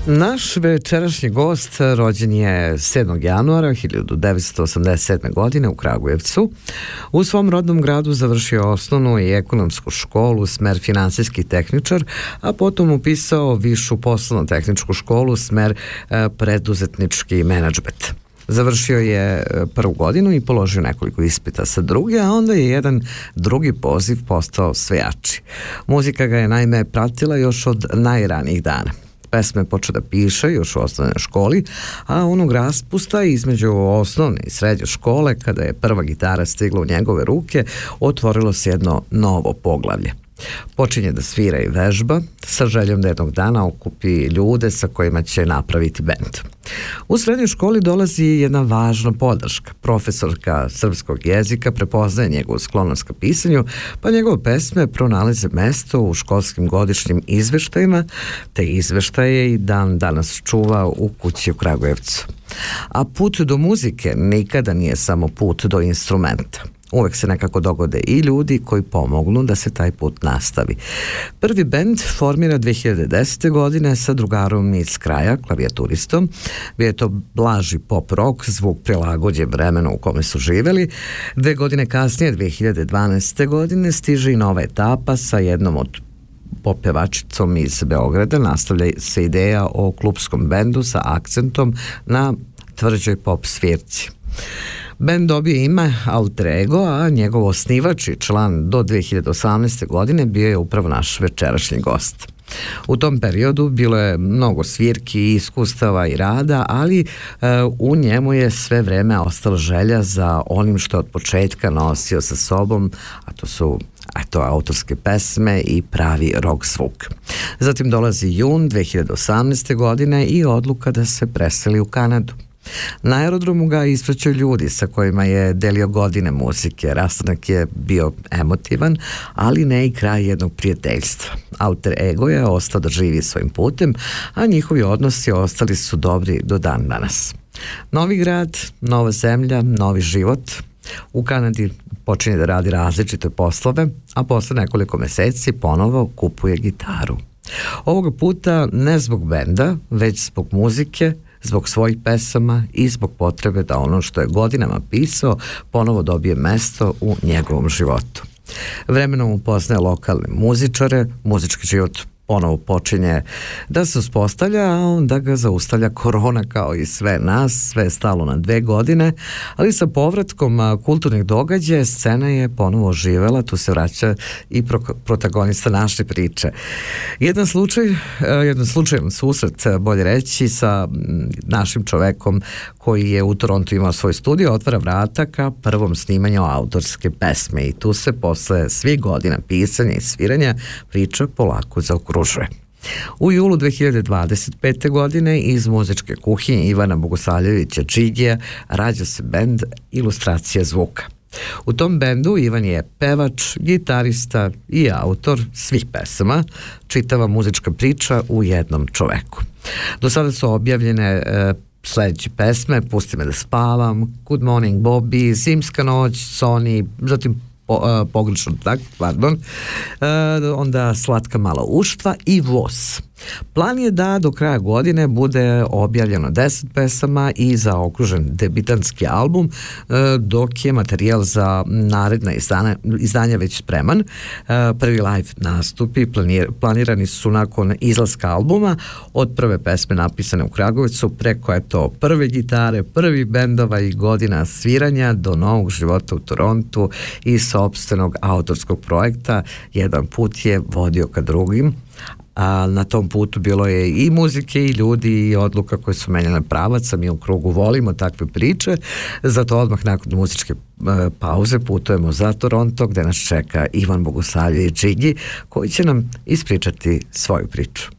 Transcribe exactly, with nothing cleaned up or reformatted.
Naš večerašnji gost rođen je sedmog januara hiljadu devetsto osamdeset sedme. godine u Kragujevcu. U svom rodnom gradu završio osnovnu i ekonomsku školu, smer finansijski tehničar, a potom upisao višu poslovno-tehničku školu, smer preduzetnički menadžment. Završio je prvu godinu i položio nekoliko ispita sa druge, a onda je jedan drugi poziv postao sve jači. Muzika ga je naime pratila još od najranijih dana. Pesme počeo da piše još u osnovnoj školi, a onog raspusta između osnovne i srednje škole, kada je prva gitara stigla u njegove ruke, otvorilo se jedno novo poglavlje. Počinje da svira i vežba sa željom da jednog dana okupi ljude sa kojima će napraviti bend. U srednjoj školi dolazi jedna važna podrška. Profesorka srpskog jezika prepoznaje njegovu sklonost ka pisanju, pa njegove pesme pronalaze mesto u školskim godišnjim izveštajima, te izveštaje i dan danas čuva u kući u Kragujevcu. A put do muzike nikada nije samo put do instrumenta. Uvek se nekako dogode i ljudi koji pomognu da se taj put nastavi. Prvi bend formira dve hiljade desete. godine sa drugarom iz kraja, klavijaturistom. Bio je to blaži pop rock, zvuk prilagođen vremenu u kome su živeli. Dve godine kasnije, dve hiljade dvanaeste. godine, stiže i nova etapa sa jednom od popevačicom iz Beograda. Nastavlja se ideja o klupskom bendu sa akcentom na tvrđoj pop svirci. Bend dobije ime Alter Ego, a njegov osnivač i član do dve hiljade osamnaeste. godine bio je upravo naš večerašnji gost. U tom periodu bilo je mnogo svirki, iskustava i rada, ali e, u njemu je sve vreme ostala želja za onim što je od početka nosio sa sobom, a to su eto, autorske pesme i pravi rock zvuk. Zatim dolazi jun dve hiljade osamnaeste. godine i odluka da se preseli u Kanadu. Na aerodromu ga ispraćaju ljudi sa kojima je delio godine muzike. Rastanak je bio emotivan, ali ne i kraj jednog prijateljstva. Alter Ego je ostao da živi svojim putem, a njihovi odnosi ostali su dobri do dan danas. Novi grad, nova zemlja, novi život. U Kanadi počinje da radi različite poslove, a posle nekoliko meseci ponovo kupuje gitaru. Ovoga puta ne zbog benda, već zbog muzike, zbog svojih pesama i zbog potrebe da ono što je godinama pisao ponovo dobije mesto u njegovom životu. Vremenom upoznaje lokalne muzičare, muzički život ponovo počinje da se uspostavlja, a onda ga zaustavlja korona kao i sve nas, sve je stalo na dve godine, ali sa povratkom kulturnih događaja scena je ponovo oživela, tu se vraća i pro, protagonista naše priče. Jedan slučaj, jedan slučajan susret, bolje reći, sa našim čovekom koji je u Torontu imao svoj studio, otvara vrata ka prvom snimanju autorske pesme i tu se posle svih godina pisanja i sviranja priča polako zaokružuje. U julu dve hiljade dvadeset pete. godine iz muzičke kuhinje Ivana Bogosavljevića Džigija rađa se bend Ilustracija zvuka. U tom bendu Ivan je pevač, gitarista i autor svih pesama, čitava muzička priča u jednom čoveku. Do sada su objavljene e, sledeće pesme: Pusti me da spavam, Good Morning Bobby, Zimska noć, Sony, zatim Po, uh, pogrešno tak, pardon, uh, onda Slatka mala uštva i Voz. Plan je da do kraja godine bude objavljeno deset pesama i zaokružen debitanski album, uh, dok je materijal za naredna izdanja, izdanja već spreman. Uh, prvi live nastupi planir, planirani su nakon izlaska albuma, od prve pesme napisane u Kragujevcu preko eto prve gitare, prvi bendova i godina sviranja do novog života u Torontu i sopstvenog autorskog projekta. Jedan put je vodio ka drugim, a na tom putu bilo je i muzike i ljudi i odluka koje su menjale pravac, a mi u krugu volimo takve priče, zato odmah nakon muzičke e, pauze putujemo za Toronto gde nas čeka Ivan Bogosavljević Džigi koji će nam ispričati svoju priču.